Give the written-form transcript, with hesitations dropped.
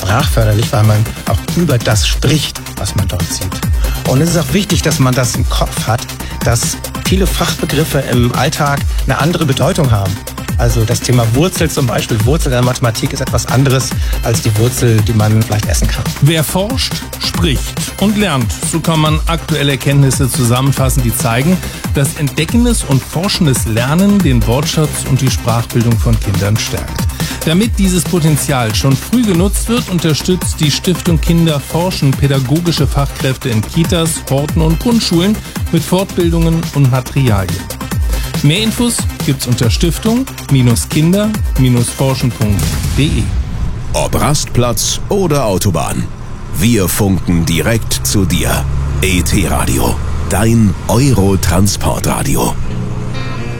sprachförderlich, weil man auch über das spricht, was man dort sieht. Und es ist auch wichtig, dass man das im Kopf hat, dass viele Fachbegriffe im Alltag eine andere Bedeutung haben. Also das Thema Wurzel zum Beispiel, Wurzel in der Mathematik ist etwas anderes als die Wurzel, die man vielleicht essen kann. Wer forscht, spricht und lernt. So kann man aktuelle Erkenntnisse zusammenfassen, die zeigen, dass entdeckendes und forschendes Lernen den Wortschatz und die Sprachbildung von Kindern stärkt. Damit dieses Potenzial schon früh genutzt wird, unterstützt die Stiftung Kinder forschen pädagogische Fachkräfte in Kitas, Horten und Grundschulen mit Fortbildungen und Materialien. Mehr Infos gibt's unter stiftung-kinder-forschen.de. Ob Rastplatz oder Autobahn, wir funken direkt zu dir. ET Radio, dein Euro-Transportradio.